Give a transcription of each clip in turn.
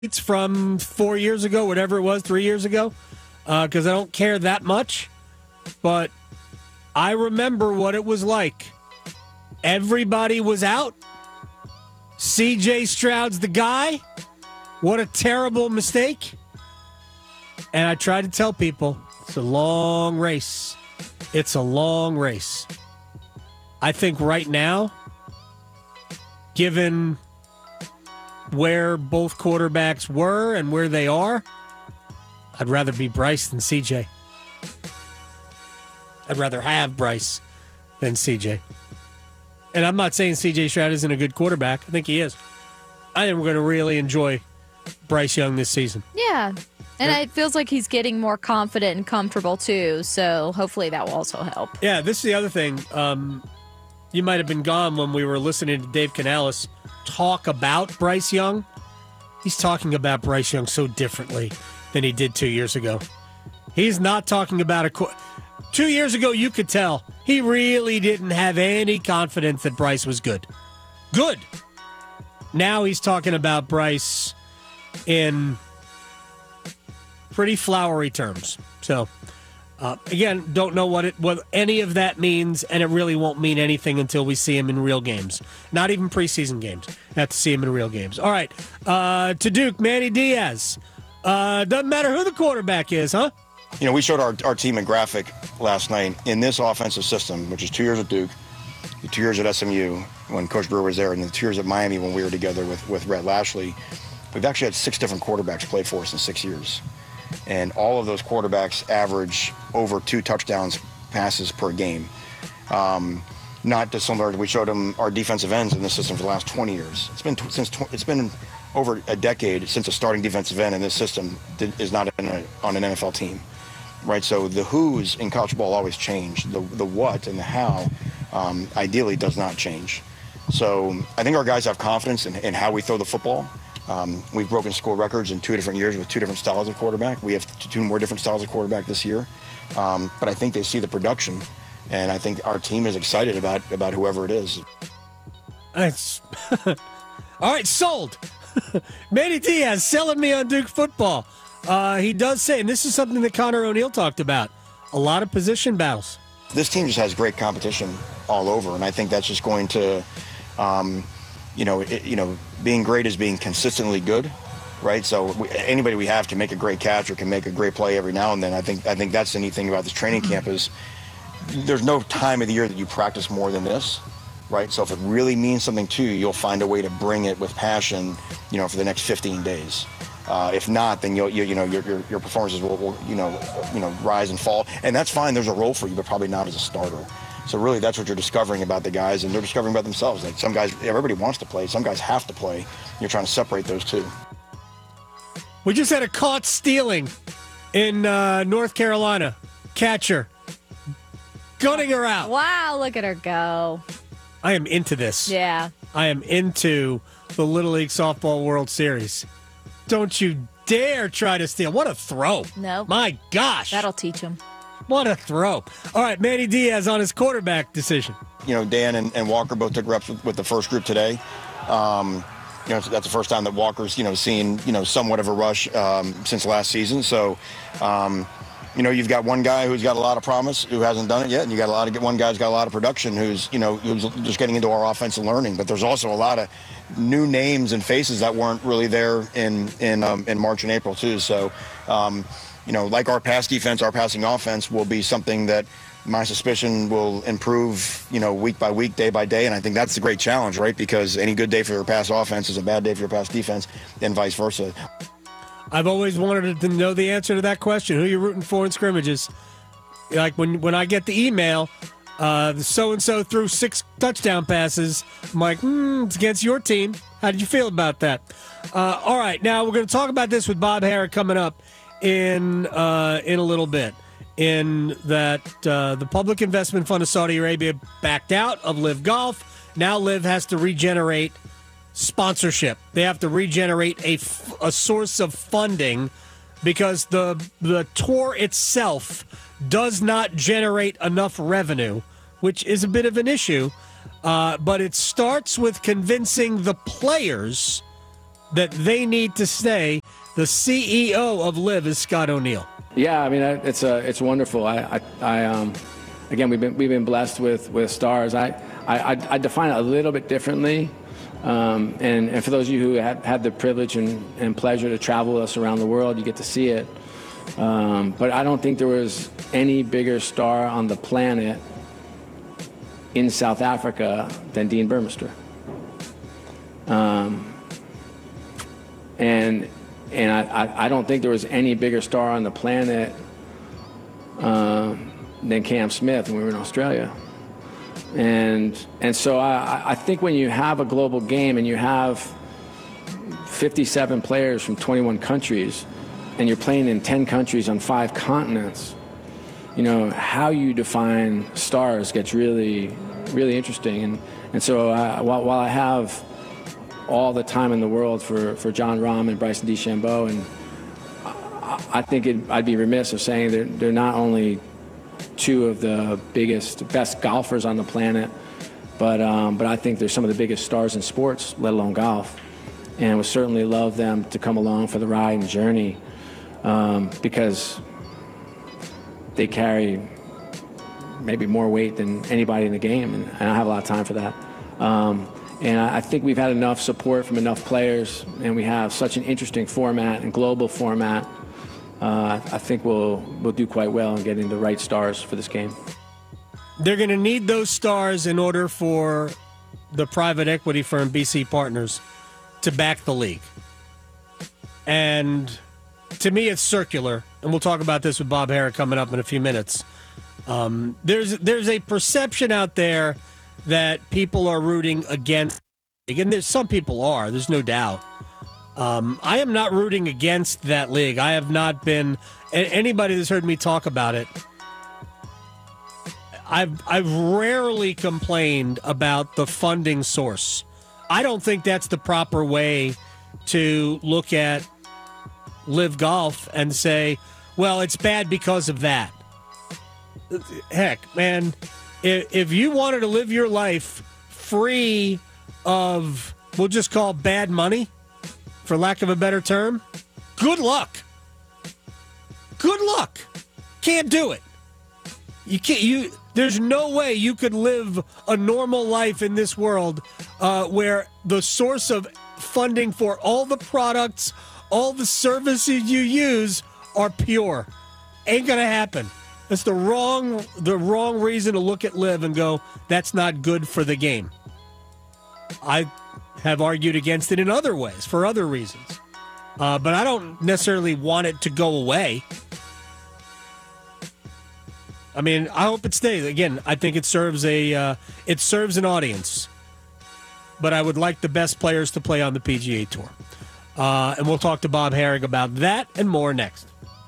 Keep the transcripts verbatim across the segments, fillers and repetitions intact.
It's from four years ago, whatever it was, three years ago, because uh, I don't care that much. But I remember what it was like. Everybody was out. C J Stroud's the guy. What a terrible mistake. And I tried to tell people, it's a long race. It's a long race. I think right now, given where both quarterbacks were and where they are, I'd rather be Bryce than C J. I'd rather have Bryce than C J. And I'm not saying C J Stroud isn't a good quarterback. I think he is. I think we're going to really enjoy Bryce Young this season. Yeah. And it feels like he's getting more confident and comfortable, too. So hopefully that will also help. Yeah, this is the other thing. Um, you might have been gone when we were listening to Dave Canales talk about Bryce Young. He's talking about Bryce Young so differently than he did two years ago. He's not talking about a... Qu- two years ago, you could tell he really didn't have any confidence that Bryce was good. Good. Now he's talking about Bryce in pretty flowery terms. So, uh, again, don't know what it what any of that means, and it really won't mean anything until we see him in real games. Not even preseason games. Have to see him in real games. All right, uh, to Duke, Manny Diaz. Uh, doesn't matter who the quarterback is, huh? You know, we showed our, our team a graphic last night in this offensive system, which is two years at Duke, two years at S M U when Coach Brewer was there, and then two years at Miami when we were together with, with Rhett Lashley. We've actually had six different quarterbacks play for us in six years. And all of those quarterbacks average over two touchdowns passes per game. Um, not dissimilar, we showed them our defensive ends in this system for the last twenty years. It's been since it's been over a decade since a starting defensive end in this system is not in a, on an N F L team, right? So the who's in college football always change. The the what and the how um, ideally does not change. So I think our guys have confidence in, in how we throw the football. Um, we've broken school records in two different years with two different styles of quarterback. We have two more different styles of quarterback this year. Um, but I think they see the production, and I think our team is excited about, about whoever it is. Nice. All right, sold. Manny Diaz selling me on Duke football. Uh, he does say, and this is something that Connor O'Neill talked about, a lot of position battles. This team just has great competition all over, and I think that's just going to um, – You know, it, you know, being great is being consistently good, right? So we, anybody we have can make a great catch or can make a great play every now and then. I think I think that's the neat thing about this training camp is there's no time of the year that you practice more than this, right? So if it really means something to you, you'll find a way to bring it with passion, you know, for the next fifteen days. Uh, if not, then you'll, you, you know your, your your performances will, will you know you know rise and fall, and that's fine. There's a role for you, but probably not as a starter. So really, that's what you're discovering about the guys, and they're discovering about themselves. Like some guys, everybody wants to play. Some guys have to play. You're trying to separate those two. We just had a caught stealing in uh, North Carolina. Catcher. Gunning her out. Wow, look at her go. I am into this. Yeah. I am into the Little League Softball World Series. Don't you dare try to steal. What a throw. No. My gosh. That'll teach him. What a throw. All right, Manny Diaz on his quarterback decision. You know, Dan and, and Walker both took reps with, with the first group today. Um, you know, that's the first time that Walker's, you know, seen, you know, somewhat of a rush um, since last season. So, um, you know, you've got one guy who's got a lot of promise who hasn't done it yet, and you got a lot of one guy's got a lot of production who's, you know, who's just getting into our offense and learning. But there's also a lot of new names and faces that weren't really there in in um, in March and April too. So, um, you know, like our pass defense, our passing offense will be something that my suspicion will improve, you know, week by week, day by day. And I think that's the great challenge, right? Because any good day for your pass offense is a bad day for your pass defense, and vice versa. I've always wanted to know the answer to that question. Who are you rooting for in scrimmages? Like when, when I get the email, uh, the so-and-so threw six touchdown passes, I'm like, hmm, it's against your team. How did you feel about that? Uh, all right, now we're going to talk about this with Bob Harrod coming up in uh, in a little bit, in that uh, the Public Investment Fund of Saudi Arabia backed out of Live Golf. Now Live has to regenerate sponsorship. They have to regenerate a, f- a source of funding because the the tour itself does not generate enough revenue, which is a bit of an issue. Uh, but it starts with convincing the players that they need to stay. The C E O of Live is Scott O'Neill. Yeah, I mean it's a, it's wonderful. I, I, I um, again we've been we've been blessed with, with stars. I, I I define it a little bit differently, um, and and for those of you who have had the privilege and, and pleasure to travel with us around the world, you get to see it. Um, but I don't think there was any bigger star on the planet in South Africa than Dean Burmester. Um, and and I, I don't think there was any bigger star on the planet um, than Cam Smith when we were in Australia. And and so I, I think when you have a global game and you have fifty-seven players from twenty-one countries, and you're playing in ten countries on five continents, you know, how you define stars gets really, really interesting. And, and so uh, while, while I have all the time in the world for, for Jon Rahm and Bryson DeChambeau, and I, I think it, I'd be remiss of saying they're, they're not only two of the biggest, best golfers on the planet, but, um, but I think they're some of the biggest stars in sports, let alone golf. And would certainly love them to come along for the ride and journey. Um, because they carry maybe more weight than anybody in the game, and, and I have a lot of time for that. Um, and I, I think we've had enough support from enough players, and we have such an interesting format and global format. Uh, I think we'll we'll do quite well in getting the right stars for this game. They're going to need those stars in order for the private equity firm B C Partners to back the league. And to me, it's circular, and we'll talk about this with Bob Harrah coming up in a few minutes. Um, there's there's a perception out there that people are rooting against, and there's some people are. There's no doubt. Um, I am not rooting against that league. I have not been. Anybody that's heard me talk about it, I've I've rarely complained about the funding source. I don't think that's the proper way to look at Live Golf and say, well, it's bad because of that. Heck, man, if, if you wanted to live your life free of, we'll just call bad money, for lack of a better term, good luck. Good luck. Can't do it. You can't. You. There's no way you could live a normal life in this world uh, where the source of funding for all the products, all the services you use are pure. Ain't gonna happen. That's the wrong the wrong reason to look at Live and go, that's not good for the game. I have argued against it in other ways, for other reasons. Uh, but I don't necessarily want it to go away. I mean, I hope it stays. Again, I think it serves a uh, it serves an audience. But I would like the best players to play on the P G A Tour. Uh, and we'll talk to Bob Harrah about that and more next.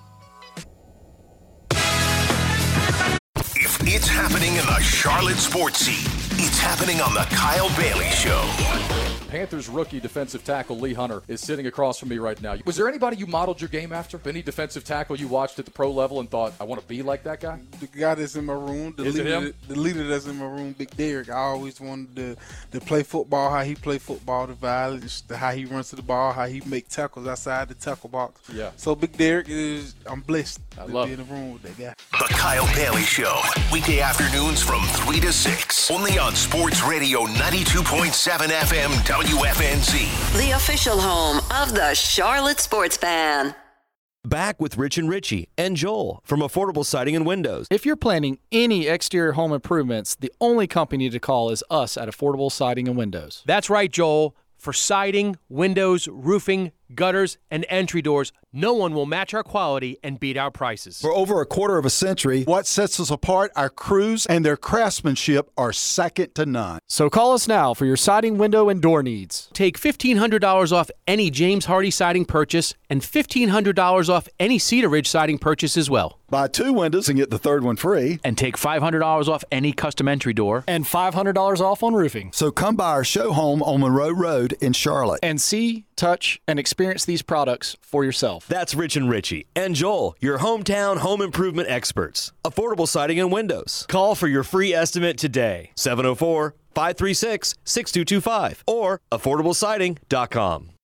If it's happening in the Charlotte sports scene, it's happening on the Kyle Bailey Show. Panthers rookie defensive tackle Lee Hunter is sitting across from me right now. Was there anybody you modeled your game after? Any defensive tackle you watched at the pro level and thought, I want to be like that guy? The guy that's in my room, the, is leader, it him? the leader that's in my room, Big Derek. I always wanted to, to play football, how he play football, the violence, the, how he runs to the ball, how he make tackles outside the tackle box. Yeah. So Big Derek is, I'm blessed I to love be it. in the room with that guy. The Kyle Bailey Show, weekday afternoons from three to six, only on Sports Radio ninety-two point seven F M W F N Z. The official home of the Charlotte Sports Fan. Back with Rich and Richie and Joel from Affordable Siding and Windows. If you're planning any exterior home improvements, the only company to call is us at Affordable Siding and Windows. That's right, Joel. For siding, windows, roofing, gutters, and entry doors, no one will match our quality and beat our prices. For over a quarter of a century, what sets us apart, our crews and their craftsmanship are second to none. So call us now for your siding, window, and door needs. Take fifteen hundred dollars off any James Hardy siding purchase and fifteen hundred dollars off any Cedar Ridge siding purchase as well. Buy two windows and get the third one free. And take five hundred dollars off any custom entry door. And five hundred dollars off on roofing. So come by our show home on Monroe Road in Charlotte. And see, touch, and experience these products for yourself. That's Rich and Richie and Joel, your hometown home improvement experts. Affordable Siding and Windows. Call for your free estimate today. seven oh four, five three six, six two two five or affordable siding dot com.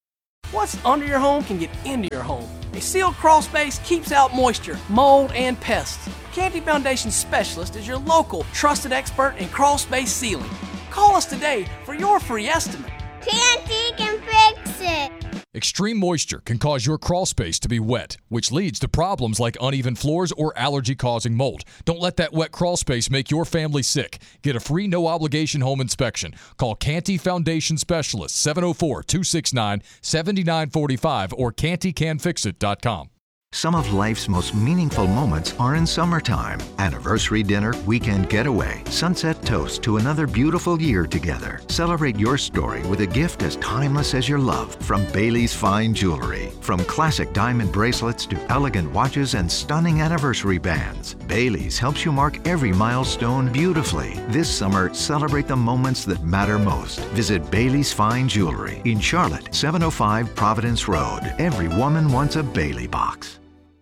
What's under your home can get into your home. A sealed crawl space keeps out moisture, mold, and pests. Canty Foundation Specialist is your local trusted expert in crawl space sealing. Call us today for your free estimate. Canty can fix it. Extreme moisture can cause your crawl space to be wet, which leads to problems like uneven floors or allergy-causing mold. Don't let that wet crawl space make your family sick. Get a free no-obligation home inspection. Call Canty Foundation Specialist, seven oh four, two six nine, seven nine four five or canty can fix it dot com. Some of life's most meaningful moments are in summertime. Anniversary dinner, weekend getaway, sunset toast to another beautiful year together. Celebrate your story with a gift as timeless as your love from Bailey's Fine Jewelry. From classic diamond bracelets to elegant watches and stunning anniversary bands, Bailey's helps you mark every milestone beautifully. This summer, celebrate the moments that matter most. Visit Bailey's Fine Jewelry in Charlotte, seven oh five Providence Road. Every woman wants a Bailey box.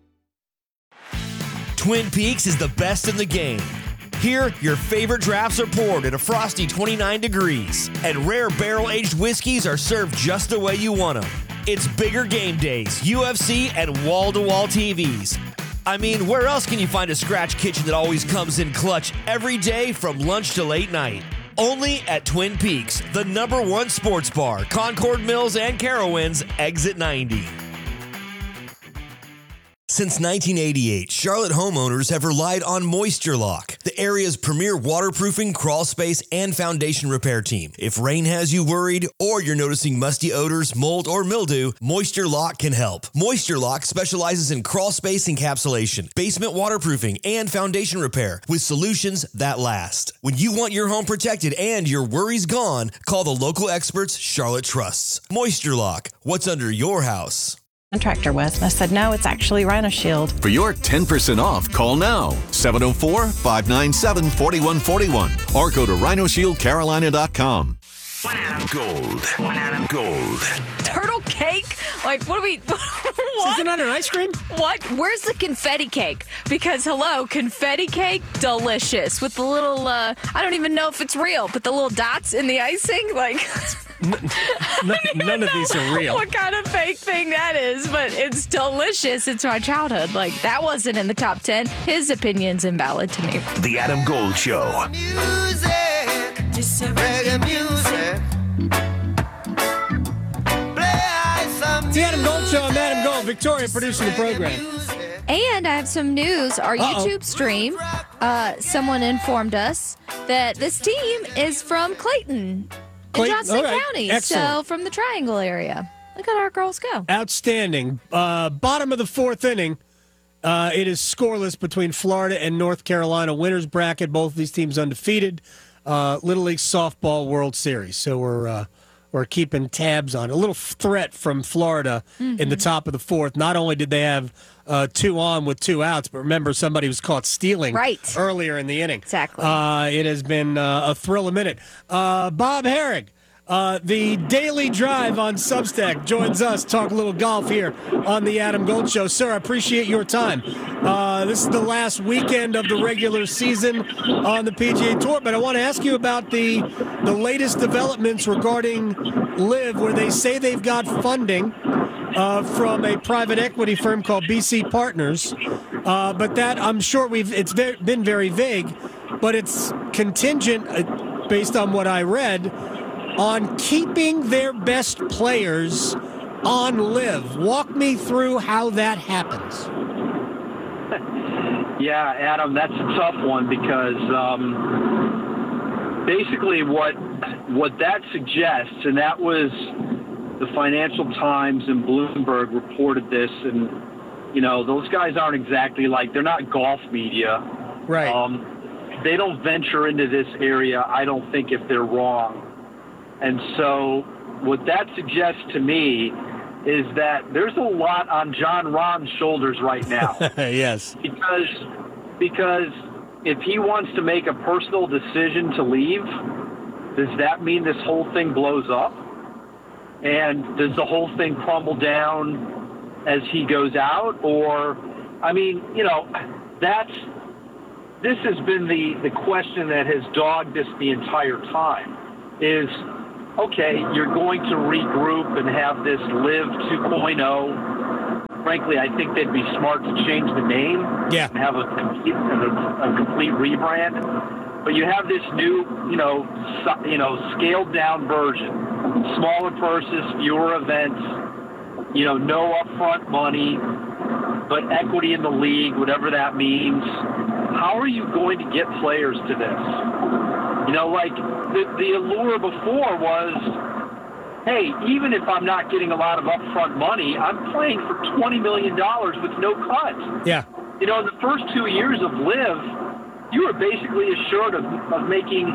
Twin Peaks is the best in the game. Here, your favorite drafts are poured at a frosty twenty-nine degrees, and rare barrel-aged whiskeys are served just the way you want them. It's bigger game days, U F C, and wall-to-wall T Vs. I mean, where else can you find a scratch kitchen that always comes in clutch every day from lunch to late night? Only at Twin Peaks, the number one sports bar, Concord Mills and Carowinds, exit ninety. Since nineteen eighty-eight, Charlotte homeowners have relied on Moisture Lock, the area's premier waterproofing, crawl space, and foundation repair team. If rain has you worried or you're noticing musty odors, mold, or mildew, Moisture Lock can help. Moisture Lock specializes in crawl space encapsulation, basement waterproofing, and foundation repair with solutions that last. When you want your home protected and your worries gone, call the local experts Charlotte trusts. Moisture Lock, what's under your house? Contractor was, and I said, no, it's actually Rhino Shield. For your ten percent off, call now, seven oh four, five nine seven, four one four one, or go to rhino shield carolina dot com. One Adam Gold. One Adam Gold. Turtle cake? Like, what do we... what? Is it not an ice cream? What? Where's the confetti cake? Because, hello, confetti cake, delicious. With the little, uh, I don't even know if it's real, but the little dots in the icing, like... N- n- none of these are real. What kind of fake thing that is, but it's delicious. It's my childhood. Like, that wasn't in the top ten. His opinion's invalid to me. The Adam Gold Show. Music, just reggae music. It's the Adam Gold Show. I'm Adam Gold. Victoria producing the program. And I have some news. Our Uh-oh. YouTube stream, uh, someone informed us that this team is from Clayton. In Clayton, Johnson all right. County, Excellent. so from the Triangle area. Look at our girls go. Outstanding. Uh, bottom of the fourth inning. Uh, it is scoreless between Florida and North Carolina. Winners bracket. Both of these teams undefeated. Uh, Little League Softball World Series. So we're uh, we're keeping tabs on it. A little threat from Florida mm-hmm. in the top of the fourth. Not only did they have uh, two on with two outs, but remember somebody was caught stealing right. earlier in the inning. Exactly. Uh, it has been uh, a thrill a minute. Uh, Bob Herrig. Uh, the Daily Drive on Substack joins us. Talk a little golf here on the Adam Gold Show. Sir, I appreciate your time. Uh, this is the last weekend of the regular season on the P G A Tour, but I want to ask you about the the latest developments regarding LIV, where they say they've got funding uh, from a private equity firm called B C Partners, uh, but that I'm sure we've it's very, been very vague, but it's contingent, uh, based on what I read, on keeping their best players on LIV. Walk me through how that happens. Yeah, Adam, that's a tough one because um, basically what what that suggests, and that was the Financial Times and Bloomberg reported this, and you know those guys aren't exactly like they're not golf media, right? Um, they don't venture into this area, I don't think, if they're wrong. And so what that suggests to me is that there's a lot on John Rahm's shoulders right now. Yes. Because because if he wants to make a personal decision to leave, does that mean this whole thing blows up? And does the whole thing crumble down as he goes out? Or, I mean, you know, that's this has been the, the question that has dogged us the entire time is, okay, you're going to regroup and have this Live two point oh. Frankly, I think they'd be smart to change the name yeah. and have a complete, a, a complete rebrand. But you have this new, you know, so, you know, scaled down version, smaller purses, fewer events, you know, no upfront money, but equity in the league, whatever that means. How are you going to get players to this? You know, like the, the allure before was, hey, even if I'm not getting a lot of upfront money, I'm playing for twenty million dollars with no cut. Yeah. You know, in the first two years of Live, you were basically assured of, of making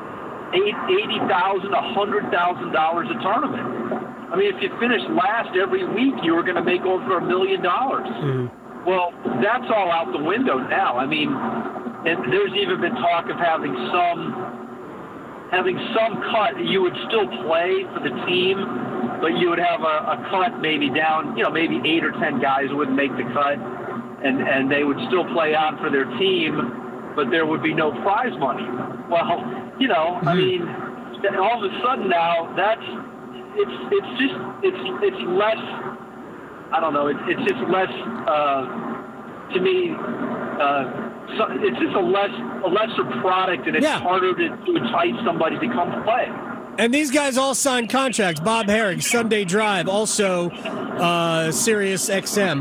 eighty thousand dollars, one hundred thousand dollars a tournament. I mean, if you finished last every week, you were going to make over a million dollars. Well, that's all out the window now. I mean, and there's even been talk of having some having some cut. You would still play for the team, but you would have a, a cut maybe down, you know, maybe eight or ten guys wouldn't make the cut, and, and they would still play on for their team, but there would be no prize money. Well, you know, I mean, all of a sudden now, that's, it's it's just, it's it's less, I don't know, it's, it's just less, uh, to me, uh, so it's just a less a lesser product, and it's Yeah. harder to, to entice somebody to come play. And these guys all signed contracts. Bob Herring, Sunday Drive, also uh, Sirius X M.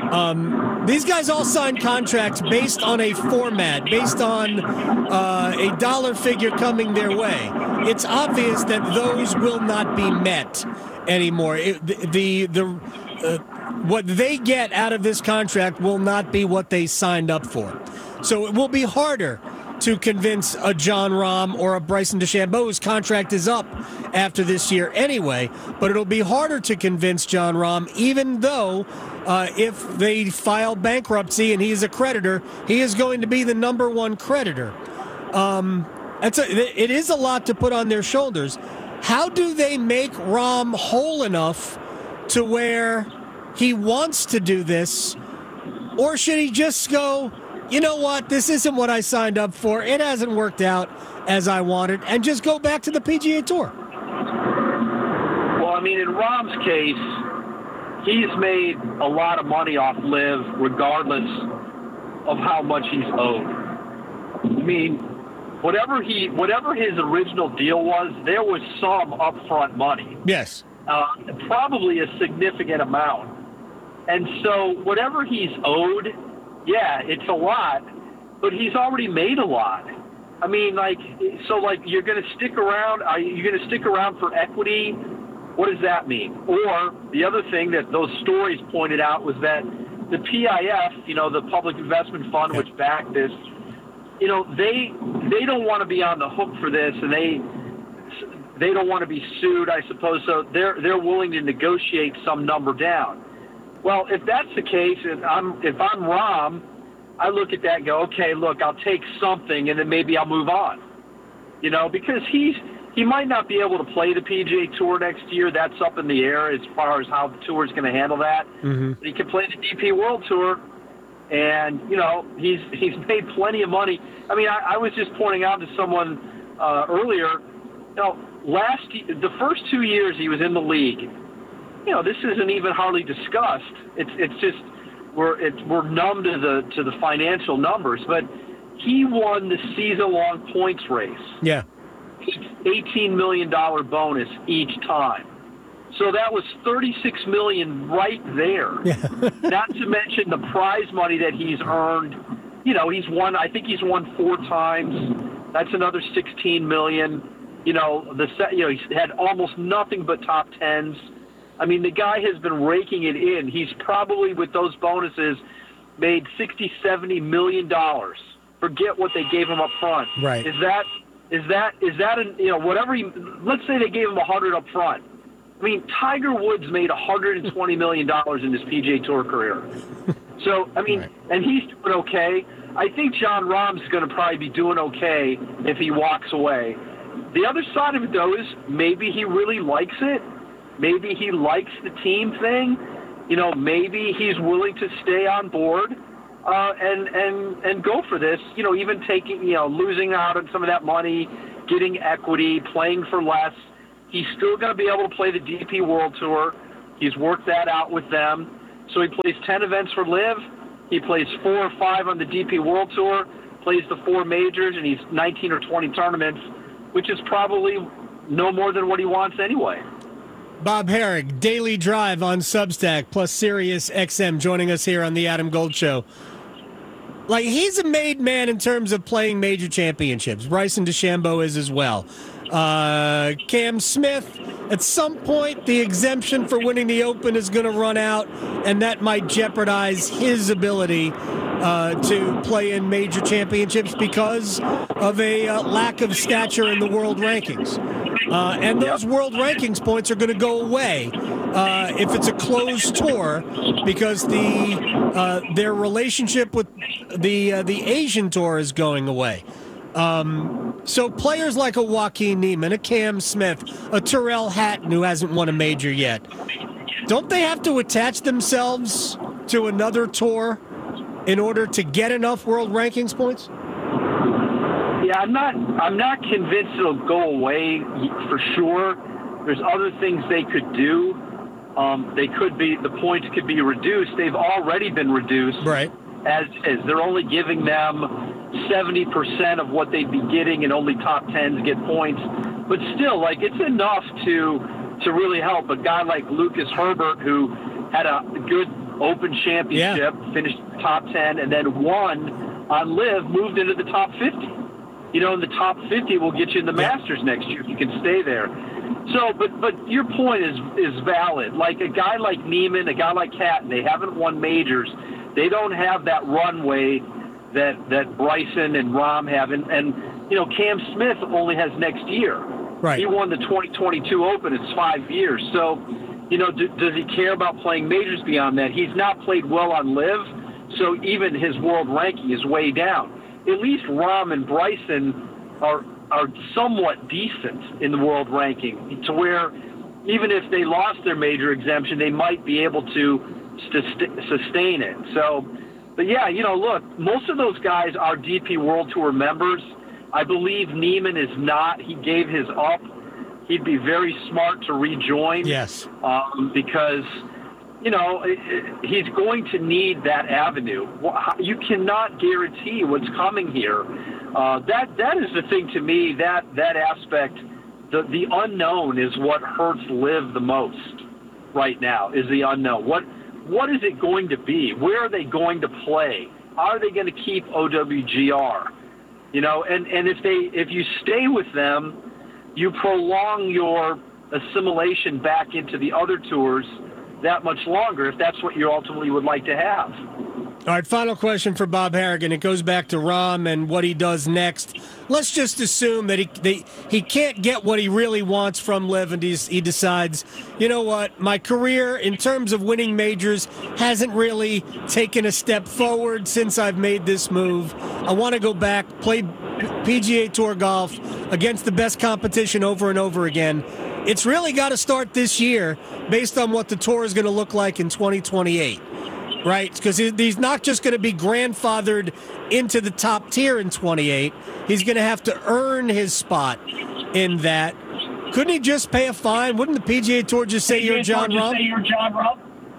Um, these guys all signed contracts based on a format, based on uh, a dollar figure coming their way. It's obvious that those will not be met anymore. It, the the, the uh, what they get out of this contract will not be what they signed up for. So it will be harder to convince a John Rahm or a Bryson DeChambeau, whose contract is up after this year anyway, but it'll be harder to convince John Rahm, even though uh, if they file bankruptcy and he's a creditor, he is going to be the number one creditor. Um, that's a, it is a lot to put on their shoulders. How do they make Rahm whole enough to where he wants to do this, or should he just go, you know what, this isn't what I signed up for, it hasn't worked out as I wanted, and just go back to the P G A Tour? Well, I mean, in Rahm's case, he's made a lot of money off Live regardless of how much he's owed. I mean, whatever he, whatever his original deal was, there was some upfront money. Yes. Uh, probably a significant amount. And so whatever he's owed, yeah, it's a lot, but he's already made a lot. I mean, like, so, like, you're going to stick around, are you going to stick around for equity? What does that mean? Or the other thing that those stories pointed out was that the P I F, you know, the Public Investment Fund, which backed this, you know, they they don't want to be on the hook for this, and they they don't want to be sued, I suppose, so they're they're willing to negotiate some number down. Well, if that's the case, if I'm if I'm Rahm, I look at that and go, okay, look, I'll take something, and then maybe I'll move on. You know, because he's he might not be able to play the P G A Tour next year. That's up in the air as far as how the tour is going to handle that. Mm-hmm. But he can play the D P World Tour, and you know he's he's made plenty of money. I mean, I, I was just pointing out to someone uh, earlier, you know, last the first two years he was in the league. You know, this isn't even hardly discussed. It's it's just we're it's we're numb to the to the financial numbers. But he won the season-long points race. Yeah, eighteen million dollars bonus each time. So that was thirty-six million dollars right there. Yeah. Not to mention the prize money that he's earned. You know, he's won. I think he's won four times. That's another sixteen million dollars. You know, the you know he's had almost nothing but top tens. I mean, the guy has been raking it in. He's probably, with those bonuses, made sixty, seventy million dollars. Forget what they gave him up front. Right. Is that, is that, is that, an, you know, whatever he, let's say they gave him a hundred up front. I mean, Tiger Woods made one hundred twenty million dollars in his P G A Tour career. So, I mean, right. And he's doing okay. I think John Rahm's going to probably be doing okay if he walks away. The other side of it, though, is maybe he really likes it. Maybe he likes the team thing. You know, maybe he's willing to stay on board uh, and and and go for this. You know, even taking, you know, losing out on some of that money, getting equity, playing for less. he's still going to be able to play the D P World Tour. He's worked that out with them. So he plays ten events for Liv. He plays four or five on the D P World Tour, plays the four majors, and he's nineteen or twenty tournaments, which is probably no more than what he wants anyway. Bob Herrig, Daily Drive on Substack plus Sirius X M, joining us here on the Adam Gold Show. Like, he's a made man in terms of playing major championships. Bryson DeChambeau is as well. Uh, Cam Smith, at some point, the exemption for winning the Open is going to run out, and that might jeopardize his ability uh, to play in major championships because of a uh, lack of stature in the world rankings. Uh, and those world rankings points are going to go away uh, if it's a closed tour, because the uh, their relationship with the uh, the Asian tour is going away. Um, so players like a Joaquin Niemann, a Cam Smith, a Tyrrell Hatton who hasn't won a major yet, don't they have to attach themselves to another tour in order to get enough world rankings points? Yeah, I'm not. I'm not convinced it'll go away for sure. There's other things they could do. Um, they could be the points could be reduced. They've already been reduced. Right. As as they're only giving them seventy percent of what they'd be getting, and only top tens get points. But still, like, it's enough to to really help a guy like Lucas Herbert, who had a good Open championship, yeah. finished top ten, and then won on Liv, moved into the top fifty. You know, in the top fifty will get you in the yeah. Masters next year if you can stay there. So, but but your point is is valid. Like a guy like Niemann, a guy like Hatton, they haven't won majors. They don't have that runway that that Bryson and Rahm have. And, and you know, Cam Smith only has next year. Right. He won the twenty twenty-two Open. It's five years. So, you know, do, does he care about playing majors beyond that? He's not played well on Liv, so even his world ranking is way down. At least Rahm and Bryson are are somewhat decent in the world ranking, to where even if they lost their major exemption, they might be able to st- sustain it. So, but yeah, you know, look, most of those guys are D P World Tour members. I believe Niemann is not. He gave his up. He'd be very smart to rejoin. Yes. Um, because, you know, it, it, he's going to need that avenue. You cannot guarantee what's coming here. Uh, that that is the thing to me. That that aspect, the the unknown is what hurts Liv the most right now. Is the unknown. What what is it going to be? Where are they going to play? Are they going to keep O W G R? You know, and, and if they if you stay with them, you prolong your assimilation back into the other tours that much longer, if that's what you ultimately would like to have. All right, final question for Bob Harrigan. It goes back to Rahm and what he does next. Let's just assume that he they, he can't get what he really wants from Liv, and he's, he decides, you know what, my career in terms of winning majors hasn't really taken a step forward since I've made this move. I want to go back, play P G A Tour golf against the best competition over and over again. It's really got to start this year based on what the tour is going to look like in twenty twenty-eight. Right, because he's not just going to be grandfathered into the top tier in twenty-eight. He's going to have to earn his spot in that. Couldn't he just pay a fine? Wouldn't the P G A Tour just say you're John Rahm?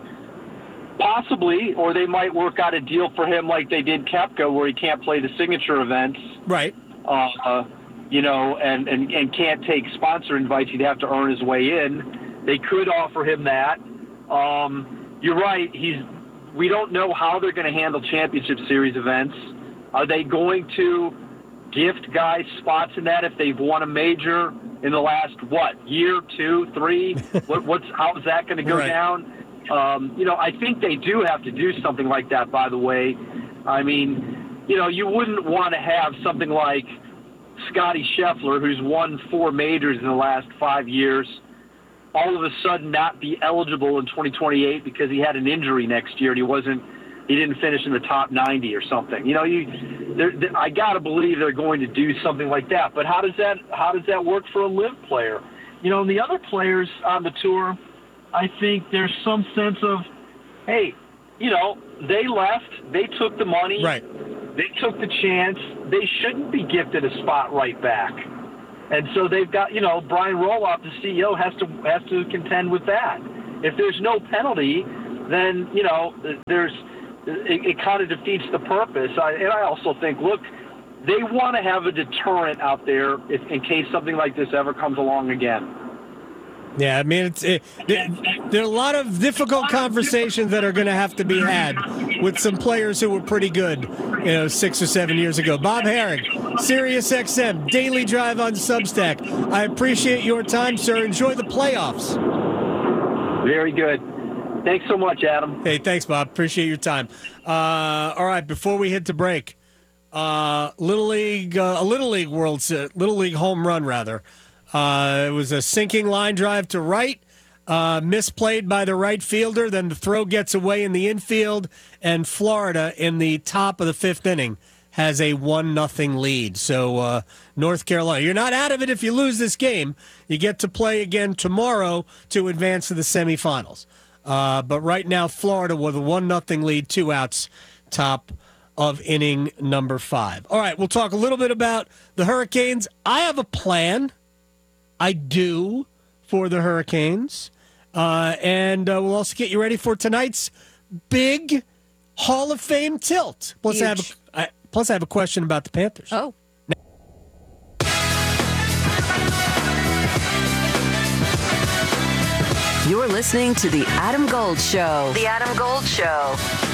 Possibly, or they might work out a deal for him like they did Koepka, where he can't play the signature events. Right. Uh, uh, you know, and, and, and can't take sponsor invites. He'd have to earn his way in. They could offer him that. Um, you're right. He's. We don't know how they're going to handle championship series events. Are they going to gift guys spots in that if they've won a major in the last, what, year, two, three? what, what's how is that going to go right. down? Um, you know, I think they do have to do something like that, by the way. I mean, you know, you wouldn't want to have something like Scotty Scheffler, who's won four majors in the last five years, all of a sudden not be eligible in twenty twenty-eight because he had an injury next year and he wasn't, he didn't finish in the top ninety or something. You know, you, they're, they're, I gotta believe they're going to do something like that. But how does that, how does that work for a Liv player? You know, and the other players on the tour, I think there's some sense of, hey, you know, they left, they took the money, right? They took the chance. They shouldn't be gifted a spot right back. And so they've got, you know, Brian Roloff, the C E O, has to has to contend with that. If there's no penalty, then, you know, there's it, it kind of defeats the purpose. I, and I also think, look, they want to have a deterrent out there if, in case something like this ever comes along again. Yeah, I mean, it's, it, there, there are a lot of difficult conversations that are going to have to be had with some players who were pretty good, you know, six or seven years ago. Bob Harig, Sirius X M, Daily Drive on Substack. I appreciate your time, sir. Enjoy the playoffs. Very good. Thanks so much, Adam. Hey, thanks, Bob. Appreciate your time. Uh, all right, before we hit the break, uh, Little League, uh, a Little League World, Little League home run rather. Uh, it was a sinking line drive to right, uh, misplayed by the right fielder. Then the throw gets away in the infield, and Florida in the top of the fifth inning has a one nothing lead. So uh, North Carolina, you're not out of it if you lose this game. You get to play again tomorrow to advance to the semifinals. Uh, but right now, Florida with a one nothing lead, two outs, top of inning number five. All right, we'll talk a little bit about the Hurricanes. I have a plan. I do for the Hurricanes. Uh, and uh, we'll also get you ready for tonight's big Hall of Fame tilt. Plus, I have, a, I, plus I have a question about the Panthers. Oh. You're listening to The Adam Gold Show. The Adam Gold Show.